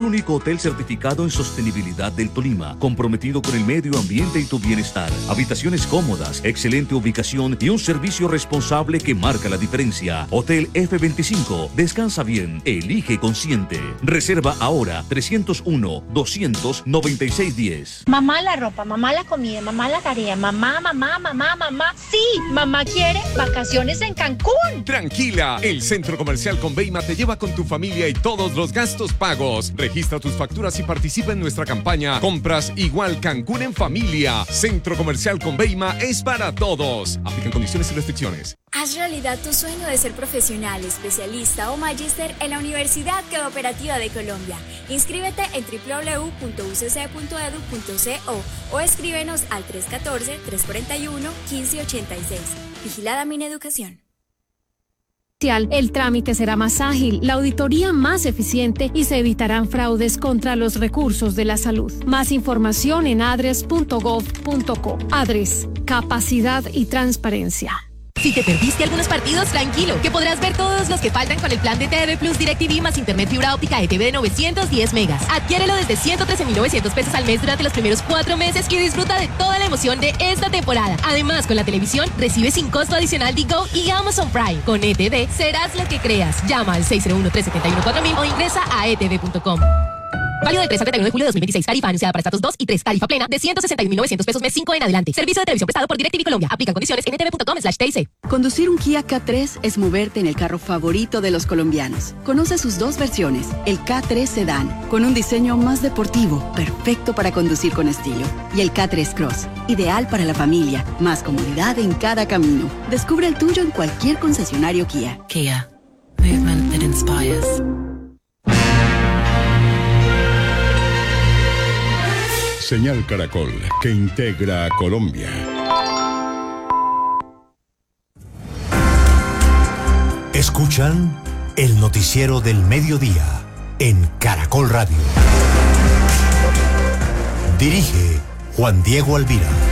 único hotel certificado en sostenibilidad del Tolima, comprometido con el medio ambiente y tu bienestar. Habitaciones cómodas, excelente ubicación y un servicio responsable que marca la diferencia. Hotel F25. Descansa bien, elige consciente. Reserva ahora 301-200-9610. Mamá la ropa, mamá la comida, mamá la tarea, mamá. Sí, mamá quiere vacaciones en Cancún. Tranquila, el Centro Comercial Conveima te lleva con tu familia y todos los gastos pagos. Registra tus facturas y participa en nuestra campaña Compras Igual Cancún en Familia. Centro Comercial Conveima es para todos. Aplican condiciones y restricciones. Haz realidad tu sueño de ser profesional, especialista o magíster en la Universidad Cooperativa de Colombia. Inscríbete en www.ucc.edu.co o escríbenos al 314-341-1586. Vigilada Mineducación. El trámite será más ágil, la auditoría más eficiente y se evitarán fraudes contra los recursos de la salud. Más información en adres.gov.co. Adres, capacidad y transparencia. Si te perdiste algunos partidos, tranquilo, que podrás ver todos los que faltan con el plan de TV Plus DirecTV más internet fibra óptica ETV de 910 megas. Adquiérelo desde 113.900 pesos al mes durante los primeros 4 meses y disfruta de toda la emoción de esta temporada. Además, con la televisión, recibe sin costo adicional Digo y Amazon Prime. Con ETV, serás lo que creas. Llama al 601-371-4000 o ingresa a etv.com. Válido del 3 al 31 de julio de 2026. Tarifa anunciada para estratos 2 y 3. Tarifa plena de 161.900 pesos mes 5 en adelante. Servicio de televisión prestado por DirecTV Colombia. Aplican condiciones en etv.com/TIC. Conducir un Kia K3 es moverte en el carro favorito de los colombianos. Conoce sus dos versiones. El K3 Sedan, con un diseño más deportivo, perfecto para conducir con estilo. Y el K3 Cross, ideal para la familia. Más comodidad en cada camino. Descubre el tuyo en cualquier concesionario Kia. Kia. Movement that inspires. Señal Caracol, que integra a Colombia. Escuchan el noticiero del mediodía en Caracol Radio. Dirige Juan Diego Alvira.